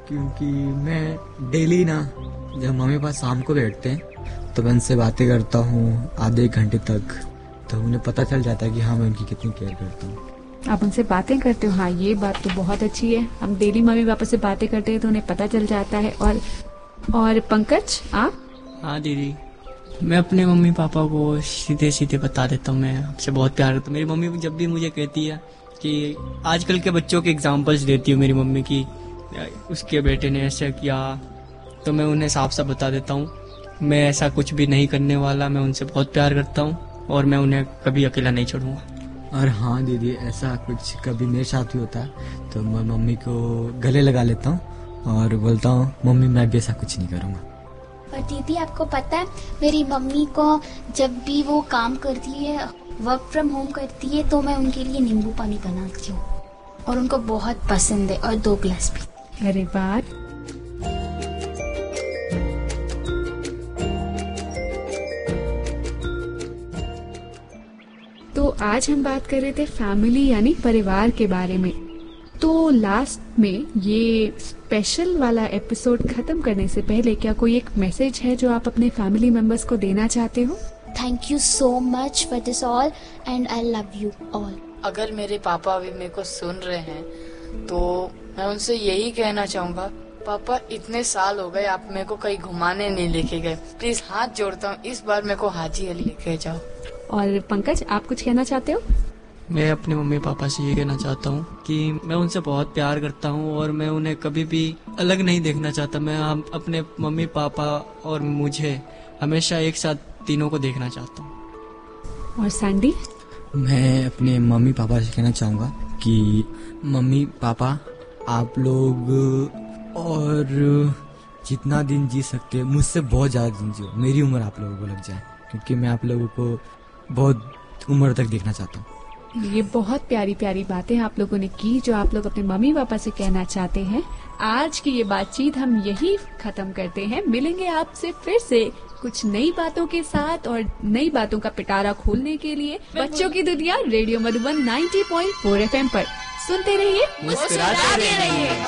क्योंकि मैं डेली ना, जब मम्मी पापा शाम को बैठते हैं तो मैं उनसे बातें करता हूँ आधे एक घंटे तक, तो उन्हें पता चल जाता है कि हाँ मैं उनकी कितनी केयर करता हूँ। आप उनसे बातें करते हो? हाँ, ये बात तो बहुत अच्छी है। हम डेली मम्मी पापा से बातें करते हैं तो उन्हें पता चल जाता है। और पंकज, आप? हाँ दीदी, मैं अपने मम्मी पापा को सीधे सीधे बता देता हूँ, मैं आपसे बहुत प्यार करता हूँ। मेरी मम्मी जब भी मुझे कहती है कि आजकल के बच्चों के एग्जाम्पल्स देती हूँ मेरी मम्मी की, उसके बेटे ने ऐसा किया, तो मैं उन्हें साफ साफ बता देता हूँ मैं ऐसा कुछ भी नहीं करने वाला, मैं उनसे बहुत प्यार करता हूँ और मैं उन्हें कभी अकेला नहीं छोड़ूंगा। और हाँ दीदी, ऐसा कुछ कभी मेरे साथ भी होता है तो मैं मम्मी को गले लगा लेता हूँ और बोलता हूँ मम्मी मैं भी ऐसा कुछ नहीं करूँगा। और दीदी आपको पता है, मेरी मम्मी को जब भी वो काम करती है, वर्क फ्रॉम होम करती है, तो मैं उनके लिए नींबू पानी बनाती हूँ और उनको बहुत पसंद है, और 2 गिलास भी। अरे बात। तो आज हम बात कर रहे थे फैमिली यानी परिवार के बारे में। तो लास्ट में ये स्पेशल वाला एपिसोड खत्म करने से पहले क्या कोई एक मैसेज है जो आप अपने फैमिली मेंबर्स को देना चाहते हो? Thank you so much for this all and I love you all. अगर मेरे पापा अभी मेरे को सुन रहे हैं तो मैं उनसे यही कहना चाहूँगा, पापा इतने साल हो गए आप मेरे को कहीं घुमाने नहीं लेके गए, प्लीज हाथ जोड़ता हूँ इस बार मेरे को हाजी अली लेके जाओ। और पंकज, आप कुछ कहना चाहते हो? मैं अपने मम्मी पापा से ये कहना चाहता हूँ कि मैं उनसे बहुत प्यार करता हूँ और मैं उन्हें कभी भी अलग नहीं देखना चाहता। मैं अपने मम्मी पापा और मुझे हमेशा एक साथ तीनों को देखना चाहता हूँ। और सैंडी? मैं अपने मम्मी पापा से कहना चाहूँगा कि मम्मी पापा आप लोग और जितना दिन जी सकते हैं मुझसे बहुत ज़्यादा दिन जियो, मेरी उम्र आप लोगों को लग जाए, क्योंकि मैं आप लोगों को बहुत उम्र तक देखना चाहता हूँ। ये बहुत प्यारी प्यारी बातें आप लोगों ने की जो आप लोग अपने मम्मी पापा से कहना चाहते हैं। आज की ये बातचीत हम यही खत्म करते हैं। मिलेंगे आपसे फिर से कुछ नई बातों के साथ और नई बातों का पिटारा खोलने के लिए बच्चों की दुनिया रेडियो मधुबन 90.4 FM पर सुनते रहिए, मुस्कुराते रहिए।